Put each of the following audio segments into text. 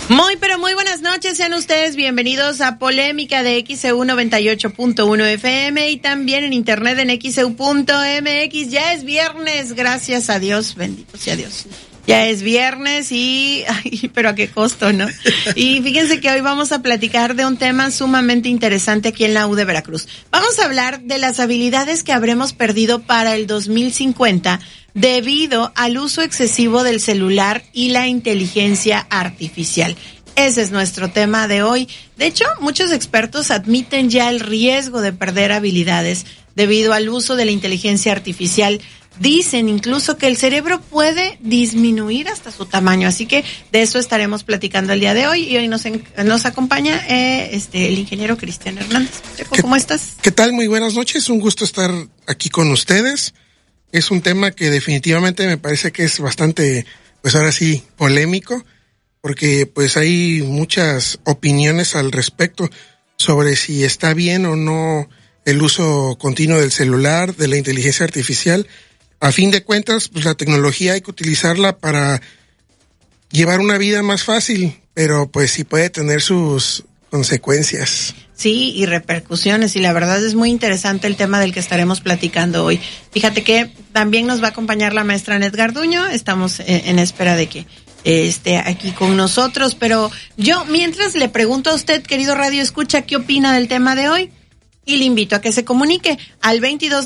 Muy, pero muy buenas noches, sean ustedes bienvenidos a Polémica de XEU 98.1 FM y también en internet en XEU.mx. Ya es viernes, gracias a Dios, bendito sea Dios. Ya es viernes pero a qué costo, ¿no? Y fíjense que hoy vamos a platicar de un tema sumamente interesante aquí en la U de Veracruz. Vamos a hablar de las habilidades que habremos perdido para el 2050 debido al uso excesivo del celular y la inteligencia artificial. Ese es nuestro tema de hoy. De hecho, muchos expertos admiten ya el riesgo de perder habilidades debido al uso de la inteligencia artificial. Dicen incluso que el cerebro puede disminuir hasta su tamaño, así que de eso estaremos platicando el día de hoy. Y hoy nos acompaña el ingeniero Cristian Hernández. Checo, ¿cómo estás? ¿Qué tal? Muy buenas noches, un gusto estar aquí con ustedes. Es un tema que definitivamente me parece que es bastante, pues ahora sí, polémico, porque pues hay muchas opiniones al respecto sobre si está bien o no el uso continuo del celular, de la inteligencia artificial. A fin de cuentas, pues la tecnología hay que utilizarla para llevar una vida más fácil, pero pues sí puede tener sus consecuencias. Sí, y repercusiones, y la verdad es muy interesante el tema del que estaremos platicando hoy. Fíjate que también nos va a acompañar la maestra Anet Garduño, estamos en espera de que esté aquí con nosotros, pero yo mientras le pregunto a usted, querido Radio Escucha, ¿qué opina del tema de hoy? Y le invito a que se comunique al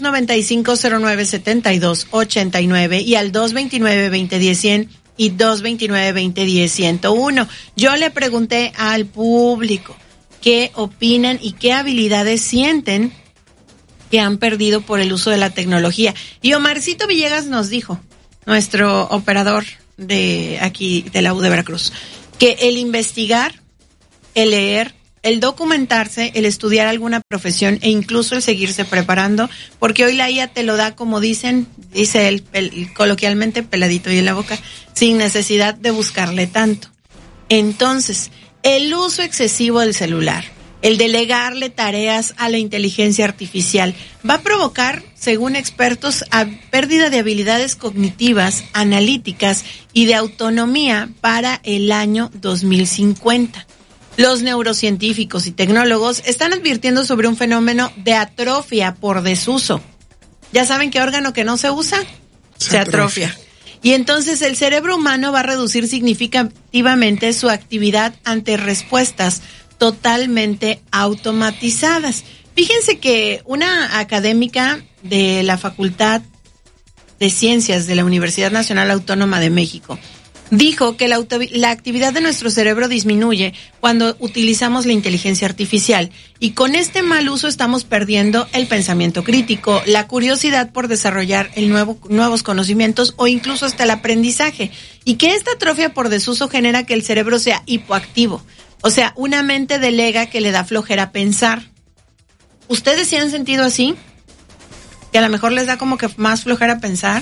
2295-0972-89 y al 229-2010-100 y 229-2010-101. Yo le pregunté al público qué opinan y qué habilidades sienten que han perdido por el uso de la tecnología. Y Omarcito Villegas nos dijo, nuestro operador de aquí de la U de Veracruz, que el investigar, el leer, el documentarse, el estudiar alguna profesión e incluso el seguirse preparando, porque hoy la IA te lo da, como dice él coloquialmente, peladito y en la boca, sin necesidad de buscarle tanto. Entonces, el uso excesivo del celular, el delegarle tareas a la inteligencia artificial, va a provocar, según expertos, pérdida de habilidades cognitivas, analíticas y de autonomía para el año 2050. Los neurocientíficos y tecnólogos están advirtiendo sobre un fenómeno de atrofia por desuso. ¿Ya saben qué órgano que no se usa? Se atrofia. Y entonces el cerebro humano va a reducir significativamente su actividad ante respuestas totalmente automatizadas. Fíjense que una académica de la Facultad de Ciencias de la Universidad Nacional Autónoma de México dijo que la actividad de nuestro cerebro disminuye cuando utilizamos la inteligencia artificial y con este mal uso estamos perdiendo el pensamiento crítico, la curiosidad por desarrollar nuevos conocimientos o incluso hasta el aprendizaje, y que esta atrofia por desuso genera que el cerebro sea hipoactivo, o sea, una mente delega que le da flojera pensar. ¿Ustedes se han sentido así? ¿Que a lo mejor les da como que más flojera pensar?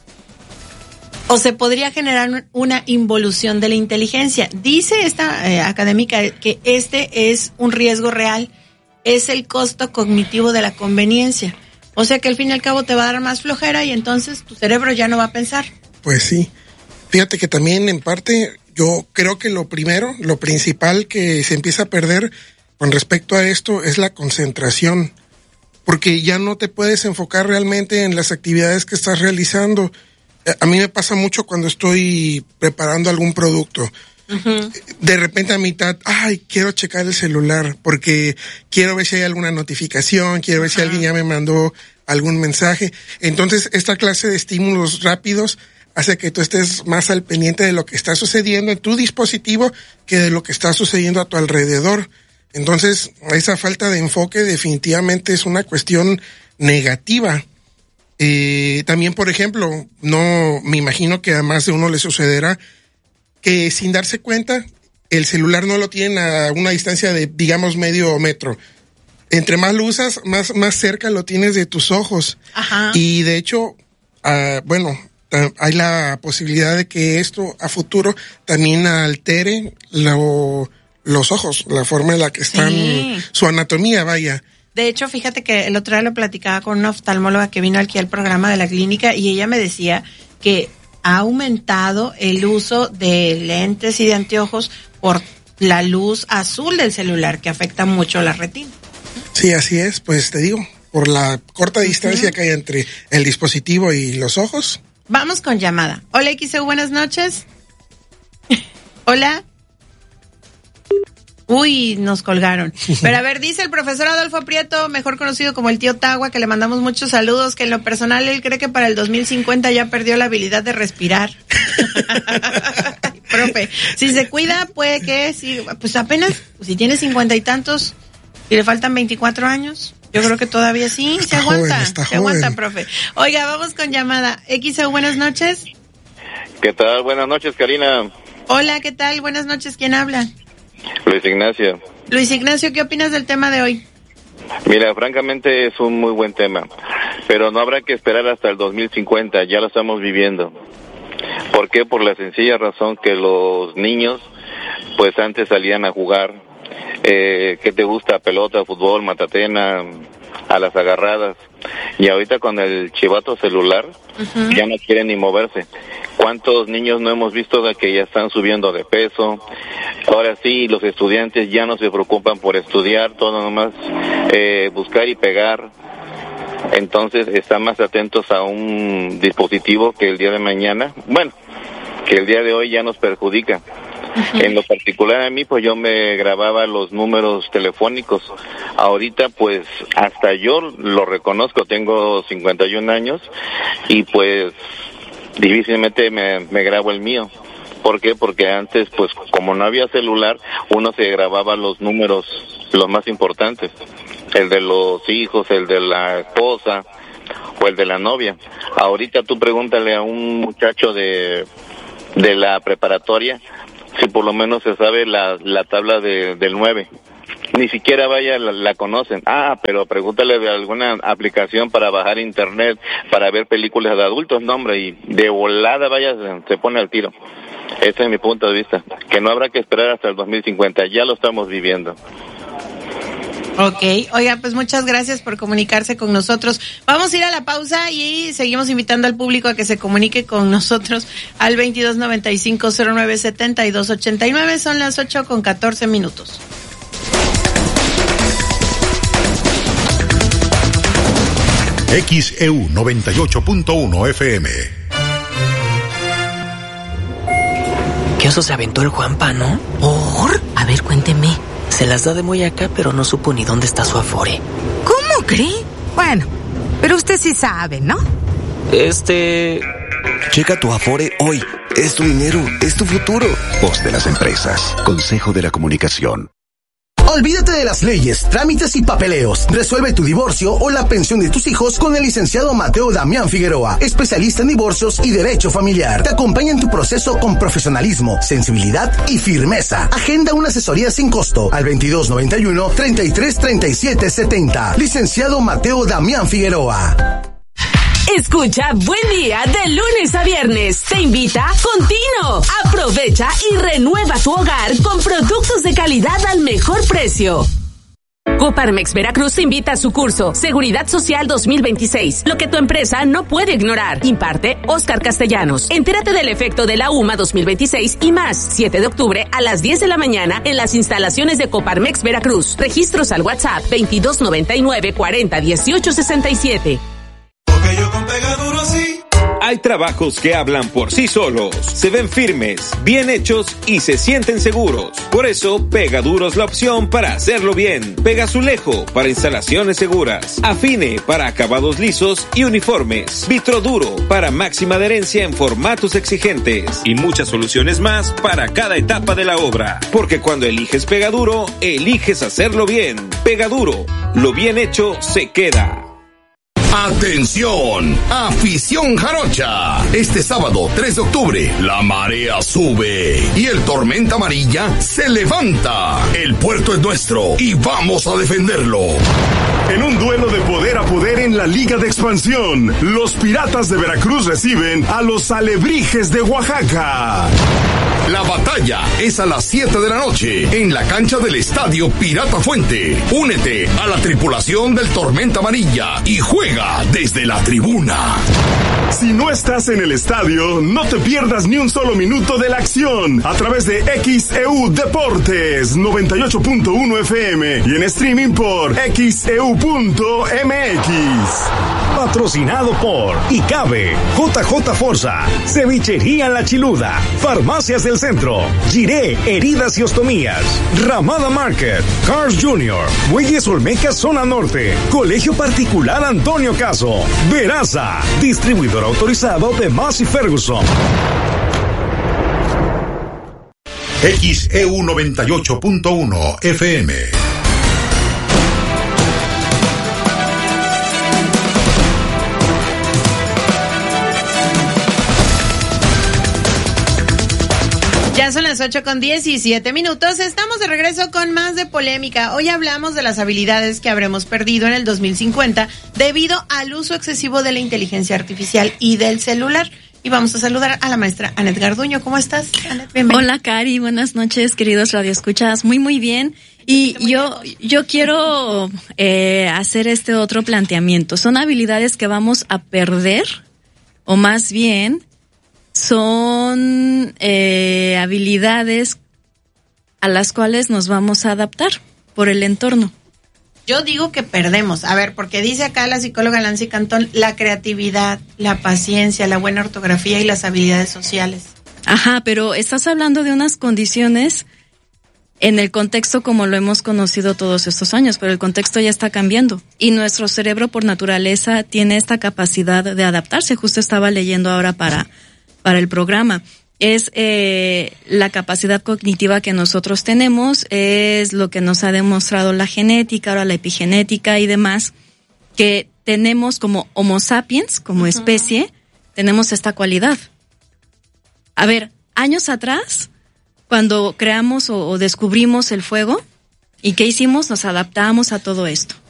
¿O se podría generar una involución de la inteligencia? Dice esta académica que este es un riesgo real, es el costo cognitivo de la conveniencia. O sea que al fin y al cabo te va a dar más flojera y entonces tu cerebro ya no va a pensar. Pues sí. Fíjate que también en parte yo creo que lo principal que se empieza a perder con respecto a esto es la concentración, porque ya no te puedes enfocar realmente en las actividades que estás realizando. A mí me pasa mucho cuando estoy preparando algún producto. Uh-huh. De repente a mitad, quiero checar el celular porque quiero ver si hay alguna notificación, quiero ver si alguien ya me mandó algún mensaje. Entonces, esta clase de estímulos rápidos hace que tú estés más al pendiente de lo que está sucediendo en tu dispositivo que de lo que está sucediendo a tu alrededor. Entonces, esa falta de enfoque definitivamente es una cuestión negativa. También, por ejemplo, no me imagino que a más de uno le sucederá que sin darse cuenta el celular no lo tienen a una distancia de, digamos, medio metro. Entre más lo usas, más cerca lo tienes de tus ojos. Ajá. Y de hecho, hay la posibilidad de que esto a futuro también altere los ojos, la forma en la que están, su anatomía, vaya. De hecho, fíjate que el otro día lo platicaba con una oftalmóloga que vino aquí al programa de la clínica y ella me decía que ha aumentado el uso de lentes y de anteojos por la luz azul del celular, que afecta mucho la retina. Sí, así es, pues te digo, por la corta distancia que hay entre el dispositivo y los ojos. Vamos con llamada. Hola, XEU, buenas noches. Hola. Uy, nos colgaron. Pero a ver, dice el profesor Adolfo Prieto, mejor conocido como el tío Tagua, que le mandamos muchos saludos, que en lo personal él cree que para el 2050 ya perdió la habilidad de respirar. Profe, si se cuida, puede que, si, pues apenas, si tiene 50 y tantos y le faltan 24 años, yo creo que todavía sí, se aguanta, se aguanta, profe. Oiga, vamos con llamada. XEU, buenas noches. ¿Qué tal? Buenas noches, Karina. Hola, ¿qué tal? Buenas noches, ¿quién habla? Luis Ignacio. Luis Ignacio, ¿qué opinas del tema de hoy? Mira, francamente es un muy buen tema, pero no habrá que esperar hasta el 2050, ya lo estamos viviendo. ¿Por qué? Por la sencilla razón que los niños, pues antes salían a jugar, ¿qué te gusta? Pelota, fútbol, matatena, a las agarradas, y ahorita con el chivato celular, ya no quieren ni moverse. ¿Cuántos niños no hemos visto de que ya están subiendo de peso? Ahora sí, los estudiantes ya no se preocupan por estudiar, todo nomás buscar y pegar. Entonces están más atentos a un dispositivo que el día de mañana, bueno, que el día de hoy ya nos perjudica. En lo particular a mí, pues yo me grababa los números telefónicos. Ahorita, pues, hasta yo lo reconozco, tengo 51 años y pues difícilmente me grabo el mío. ¿Por qué? Porque antes, pues, como no había celular, uno se grababa los números, los más importantes. El de los hijos, el de la esposa o el de la novia. Ahorita tú pregúntale a un muchacho de la preparatoria si por lo menos se sabe la tabla del 9. Ni siquiera la conocen. Pero pregúntale de alguna aplicación para bajar internet, para ver películas de adultos, no hombre, y de volada se pone al tiro. Ese es mi punto de vista, que no habrá que esperar hasta el 2050, ya lo estamos viviendo. Ok, oiga, pues muchas gracias por comunicarse con nosotros. Vamos a ir a la pausa y seguimos invitando al público a que se comunique con nosotros al 2295-0972-89. Son las 8:14. XEU 98.1 FM. ¿Qué oso se aventó el Juanpa, no? ¿Por? A ver, cuénteme. Se las da de muy acá, pero no supo ni dónde está su Afore. ¿Cómo cree? Bueno, pero usted sí sabe, ¿no? Checa tu Afore hoy. Es tu dinero, es tu futuro. Voz de las empresas. Consejo de la Comunicación. Olvídate de las leyes, trámites y papeleos. Resuelve tu divorcio o la pensión de tus hijos con el licenciado Mateo Damián Figueroa, especialista en divorcios y derecho familiar. Te acompaña en tu proceso con profesionalismo, sensibilidad y firmeza. Agenda una asesoría sin costo al 2291-333770. Licenciado Mateo Damián Figueroa. Escucha Buen Día de lunes a viernes. Te invita Contino. Aprovecha y renueva tu hogar con productos de calidad al mejor precio. Coparmex Veracruz te invita a su curso Seguridad Social 2026, lo que tu empresa no puede ignorar. Imparte Óscar Castellanos. Entérate del efecto de la UMA 2026 y más. 7 de octubre a las 10 de la mañana en las instalaciones de Coparmex Veracruz. Registros al WhatsApp 2299 40 18 67. Porque yo con Pegaduro sí. Hay trabajos que hablan por sí solos, se ven firmes, bien hechos y se sienten seguros. Por eso, Pegaduro es la opción para hacerlo bien. Pegazulejo para instalaciones seguras. Afine para acabados lisos y uniformes. Vitroduro para máxima adherencia en formatos exigentes. Y muchas soluciones más para cada etapa de la obra. Porque cuando eliges Pegaduro, eliges hacerlo bien. Pegaduro, lo bien hecho se queda. ¡Atención! ¡Afición jarocha! Este sábado 3 de octubre, la marea sube y el Tormenta Amarilla se levanta. El puerto es nuestro y vamos a defenderlo. En un duelo de poder a poder en la Liga de Expansión, los Piratas de Veracruz reciben a los Alebrijes de Oaxaca. La batalla es a las 7 de la noche en la cancha del Estadio Pirata Fuente. Únete a la tripulación del Tormenta Amarilla y juega desde la tribuna. Si no estás en el estadio, no te pierdas ni un solo minuto de la acción a través de XEU Deportes 98.1 FM y en streaming por XEU.mx. Patrocinado por Icabe, JJ Forza, Cevichería La Chiluda, Farmacias del Centro, Giré Heridas y Ostomías, Ramada Market, Cars Jr., Bueyes Olmeca Zona Norte, Colegio Particular Antonio Caso, Veraza, distribuidor autorizado de Massey Ferguson. XEU 98.1 FM. Ya son las 8:17. Estamos de regreso con más de polémica. Hoy hablamos de las habilidades que habremos perdido en el 2050 debido al uso excesivo de la inteligencia artificial y del celular. Y vamos a saludar a la maestra Anet Garduño. ¿Cómo estás, Anet? Bienvenida. Hola, Cari. Buenas noches, queridos radioescuchas. Muy bien. Y yo quiero hacer este otro planteamiento. Son habilidades que vamos a perder, o más bien son habilidades a las cuales nos vamos a adaptar por el entorno. Yo digo que perdemos. A ver, porque dice acá la psicóloga Nancy Cantón, la creatividad, la paciencia, la buena ortografía y las habilidades sociales. Ajá, pero estás hablando de unas condiciones en el contexto como lo hemos conocido todos estos años, pero el contexto ya está cambiando y nuestro cerebro por naturaleza tiene esta capacidad de adaptarse. Justo estaba leyendo ahora para el programa. Es la capacidad cognitiva que nosotros tenemos, es lo que nos ha demostrado la genética, ahora la epigenética y demás, que tenemos como Homo sapiens, como especie, tenemos esta cualidad. A ver, años atrás, cuando creamos o descubrimos el fuego, ¿y qué hicimos? Nos adaptamos a todo esto.